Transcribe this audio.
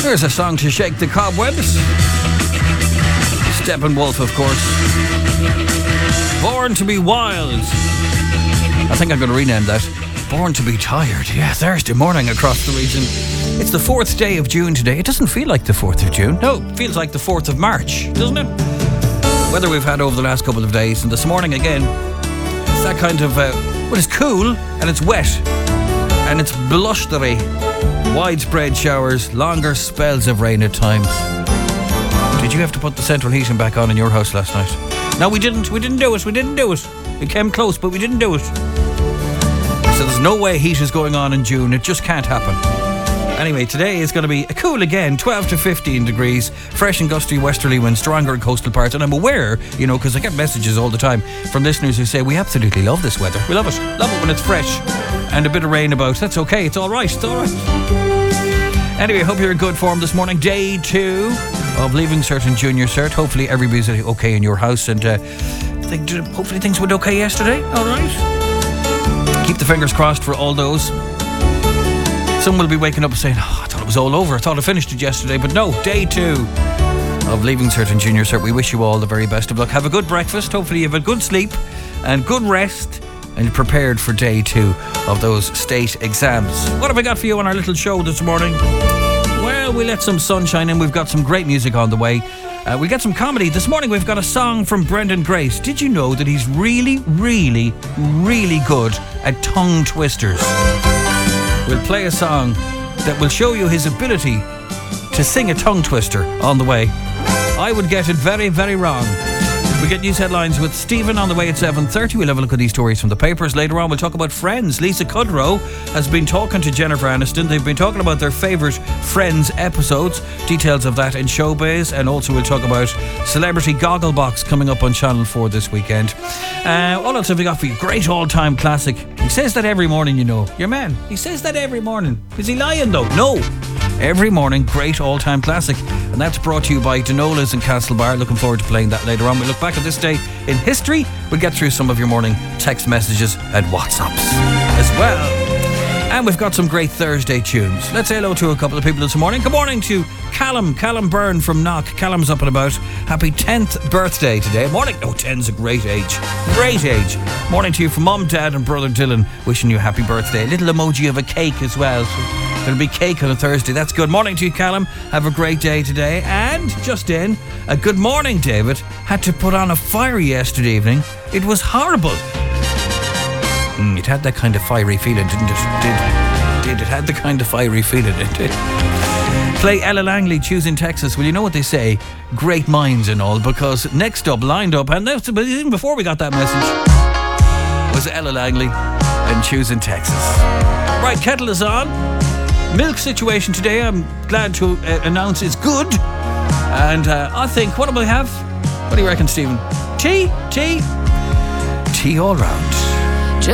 Here's a song to shake the cobwebs. Steppenwolf, of course. Born to be Wild. I think I'm going to rename that. Born to be Tired. Yeah, Thursday morning across the region. It's the 4th day of June today. It doesn't feel like the 4th of June. No, it feels like the 4th of March, doesn't it? Weather we've had over the last couple of days, and this morning again, it's that kind of, well, it's cool and it's wet and it's blustery. Widespread showers, longer spells of rain at times. Did you have to put the central heating back on in your house last night? No, we didn't. We didn't do it. We came close, but we didn't do it. So there's no way heat is going on in June. It just can't happen. Anyway, today is going to be cool again, 12 to 15 degrees, fresh and gusty westerly winds, stronger in coastal parts. And I'm aware, you know, because I get messages all the time from listeners who say, we absolutely love this weather. We love it. Love it when it's fresh and a bit of rain about. That's okay. It's all right. It's all right. Anyway, hope you're in good form this morning. Day 2 of Leaving Cert and Junior Cert. Hopefully everybody's okay in your house, and hopefully things went okay yesterday. All right. Keep the fingers crossed for all those. Some will be waking up and saying, I thought it was all over. I thought I finished it yesterday. But no, day 2 of Leaving Cert and Junior Cert. We wish you all the very best of luck. Have a good breakfast. Hopefully you have a good sleep and good rest, and you're prepared for day 2 of those state exams. What have I got for you on our little show this morning? Well, we let some sunshine in. We've got some great music on the way. We got some comedy. This morning we've got a song from Brendan Grace. Did you know that he's really, really, really good at tongue twisters? We'll play a song that will show you his ability to sing a tongue twister on the way. I would get it very, very wrong. We get news headlines with Stephen on the way at 7:30. We'll have a look at these stories from the papers. Later on, we'll talk about Friends. Lisa Kudrow has been talking to Jennifer Aniston. They've been talking about their favourite Friends episodes. Details of that in Showbiz. And also we'll talk about Celebrity Gogglebox coming up on Channel 4 this weekend. What else have we got for you? Great all-time classic. He says that every morning, you know. Your man. He says that every morning. Is he lying, though? No. Every morning, great all-time classic. And that's brought to you by Denola's in Castlebar. Looking forward to playing that later on. We'll look back at this day in history. We'll get through some of your morning text messages and WhatsApps as well. And we've got some great Thursday tunes. Let's say hello to a couple of people this morning. Good morning to Callum Byrne from Knock. Callum's up and about. Happy 10th birthday today. Morning. Oh, 10's a great age. Great age. Morning to you from Mum, Dad and brother Dylan. Wishing you a happy birthday. A little emoji of a cake as well. So there'll be cake on a Thursday. That's good. Morning to you, Callum. Have a great day today. And just in, a good morning, David. Had to put on a fire yesterday evening. It was horrible. It had that kind of fiery feeling, didn't it? It had the kind of fiery feeling, it did. Play Ella Langley, Choosing Texas. Well, you know what they say, great minds and all, because next up, lined up, and even before we got that message, was Ella Langley and Choosing Texas. Right, kettle is on. Milk situation today, I'm glad to announce, is good. And I think, what do we have? What do you reckon, Stephen? Tea all round.